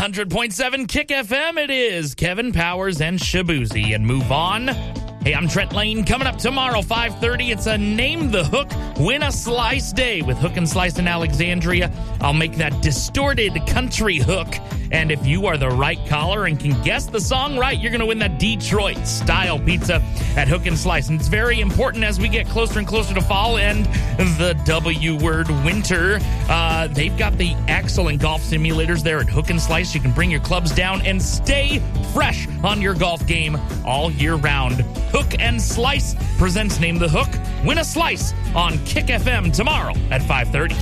100.7 Kick FM. It is Kevin Powers and Shabuzi. And move on. Hey, I'm Trent Lane. Coming up tomorrow, 5:30, it's a Name the Hook, Win a Slice Day with Hook and Slice in Alexandria. I'll make that distorted country hook. And if you are the right caller and can guess the song right, you're going to win that Detroit-style pizza at Hook and Slice. And it's very important as we get closer and closer to fall and the W word, winter. They've got the excellent golf simulators there at Hook and Slice. You can bring your clubs down and stay fresh on your golf game all year round. Hook and Slice presents Name the Hook, Win a Slice on Kick FM tomorrow at 5:30.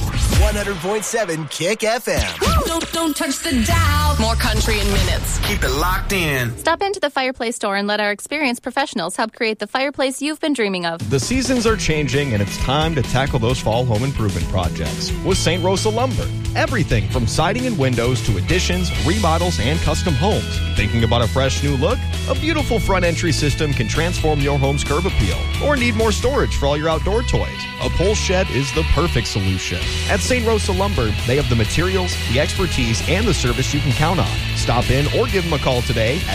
100.7 Kick FM. Don't touch the dial. More country in minutes. Keep it locked in. Stop into the Fireplace store and let our experienced professionals help create the fireplace you've been dreaming of. The seasons are changing, and it's time to tackle those fall home improvement projects with St. Rosa Lumber. Everything from siding and windows to additions, remodels, and custom homes. Thinking about a fresh new look? A beautiful front entry system can transform your home's curb appeal. Or need more storage for all your outdoor toys? A pole shed is the perfect solution. At St. Rosa Lumber, they have the materials, the expertise, and the service you can count on. Stop in or give them a call today at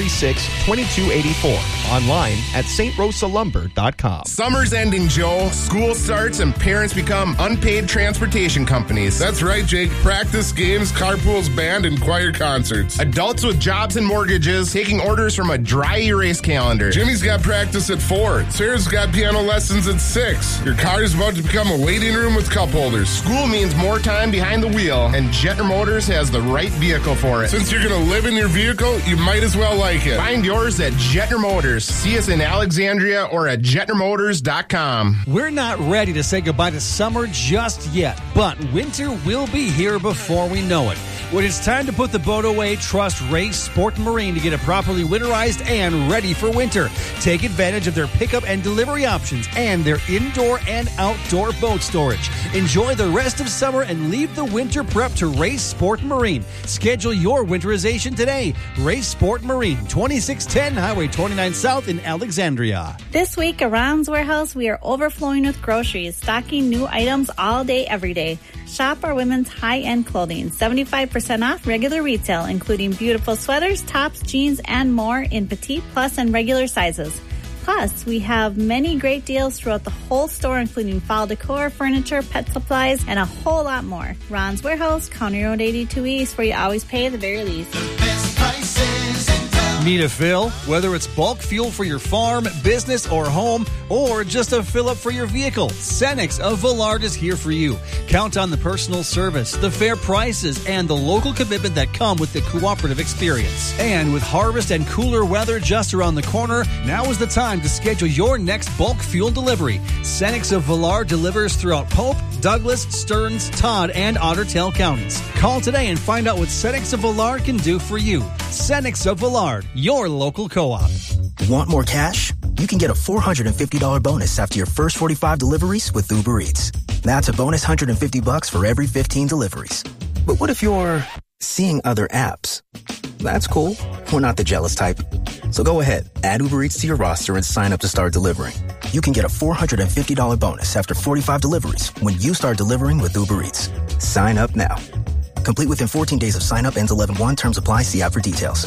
836-2284. Online at strosalumber.com. Summer's ending, Joe. School starts and parents become unpaid transportation companies. That's right, Jake. Practice, games, carpools, band, and choir concerts. Adults with jobs and mortgages taking orders from a dry erase calendar. Jimmy's got practice at 4. Sarah's got piano lessons at 6. Your car is about to become a waiting room with cup holders. School means more time behind the wheel, and Jetner Motors has the right vehicle for it. Since you're going to live in your vehicle, you might as well like it. Find yours at Jetner Motors. See us in Alexandria or at JetnerMotors.com. We're not ready to say goodbye to summer just yet, but winter will be here before we know it. When it's time to put the boat away, trust Race Sport Marine to get it properly winterized and ready for winter. Take advantage of their pickup and delivery options and their indoor and outdoor boat storage. Enjoy the rest of summer and leave the winter prep to Race Sport Marine. Schedule your winterization today. Race Sport Marine, 2610 Highway 29 South in Alexandria. This week at Ron's Warehouse, we are overflowing with groceries, stocking new items all day, every day. Shop our women's high-end clothing, 75% off regular retail, including beautiful sweaters, tops, jeans, and more in petite, plus, and regular sizes. Plus, we have many great deals throughout the whole store, including fall decor, furniture, pet supplies, and a whole lot more. Ron's Warehouse, County Road 82 East, where you always pay the very least. The best prices in town. Need a fill? Whether it's bulk fuel for your farm, business, or home, or just a fill-up for your vehicle, Cenex of Villard is here for you. Count on the personal service, the fair prices, and the local commitment that come with the cooperative experience. And with harvest and cooler weather just around the corner, now is the time to schedule your next bulk fuel delivery. Cenex of Villard delivers throughout Pope, Douglas, Stearns, Todd, and Otter Tail counties. Call today and find out what Cenex of Villard can do for you. Cenex of Villard, your local co-op. Want more cash? You can get a $450 bonus after your first 45 deliveries with Uber Eats. That's a bonus $150 for every 15 deliveries. But what if you're seeing other apps? That's cool. We're not the jealous type. So go ahead, add Uber Eats to your roster and sign up to start delivering. You can get a $450 bonus after 45 deliveries when you start delivering with Uber Eats. Sign up now. Complete within 14 days of sign up, ends 11/1. Terms apply. See app for details.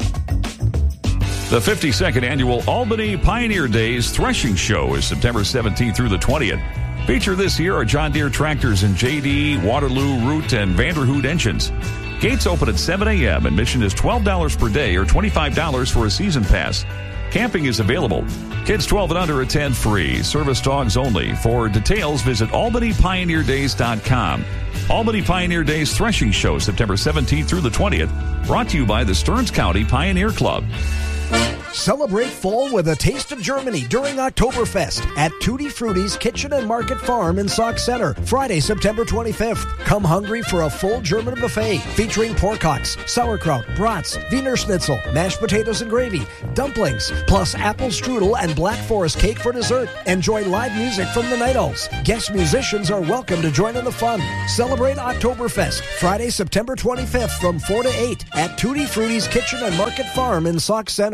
The 52nd Annual Albany Pioneer Days Threshing Show is September 17th through the 20th. Featured this year are John Deere tractors and JD, Waterloo, Root, and Vanderhoot engines. Gates open at 7 a.m. Admission is $12 per day or $25 for a season pass. Camping is available. Kids 12 and under attend free. Service dogs only. For details, visit AlbanyPioneerDays.com. Albany Pioneer Days Threshing Show, September 17th through the 20th. Brought to you by the Stearns County Pioneer Club. Celebrate fall with a taste of Germany during Oktoberfest at Tutti Frutti's Kitchen and Market Farm in Sauk Center, Friday, September 25th. Come hungry for a full German buffet featuring porkocks, sauerkraut, brats, Wiener Schnitzel, mashed potatoes and gravy, dumplings, plus apple strudel and Black Forest cake for dessert. Enjoy live music from the Night Owls. Guest musicians are welcome to join in the fun. Celebrate Oktoberfest, Friday, September 25th from 4 to 8 at Tutti Frutti's Kitchen and Market Farm in Sauk Center. There are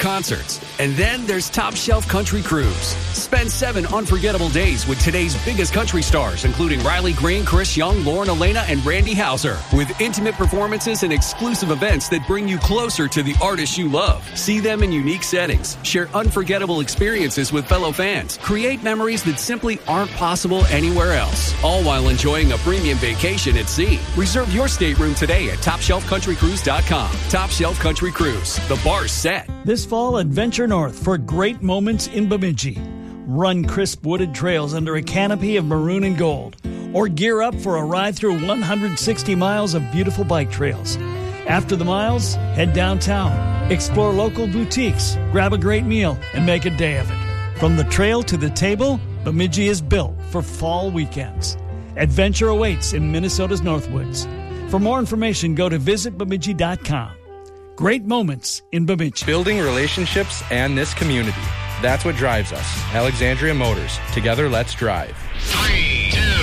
concerts. And then there's Top Shelf Country Cruise. Spend 7 unforgettable days with today's biggest country stars, including Riley Green, Chris Young, Lauren Elena, and Randy Houser, with intimate performances and exclusive events that bring you closer to the artists you love. See them in unique settings, share unforgettable experiences with fellow fans, create memories that simply aren't possible anywhere else, all while enjoying a premium vacation at sea. Reserve your stateroom today at TopShelfCountryCruise.com. Top Shelf Country Cruise. The bar's set. This fall, adventure north for great moments in Bemidji. Run crisp wooded trails under a canopy of maroon and gold, or gear up for a ride through 160 miles of beautiful bike trails. After the miles, head downtown, explore local boutiques, grab a great meal, and make a day of it. From the trail to the table, Bemidji is built for fall weekends. Adventure awaits in Minnesota's Northwoods. For more information, go to visitbemidji.com. Great moments in Bemidji. Building relationships and this community. That's what drives us. Alexandria Motors. Together, let's drive. 3, 2, 1.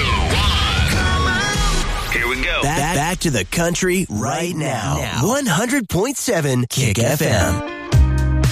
Here we go. Back to the country right now. 100.7 Kick FM.